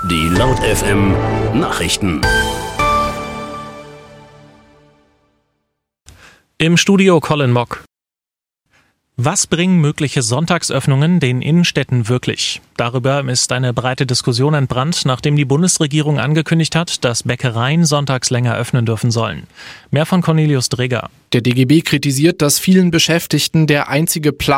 Die Laut FM Nachrichten. Im Studio Colin Mock. Was bringen mögliche Sonntagsöffnungen den Innenstädten wirklich? Darüber ist eine breite Diskussion entbrannt, nachdem die Bundesregierung angekündigt hat, dass Bäckereien sonntags länger öffnen dürfen sollen. Mehr von Cornelius Dreger. Der DGB kritisiert, dass vielen Beschäftigten der einzige Plan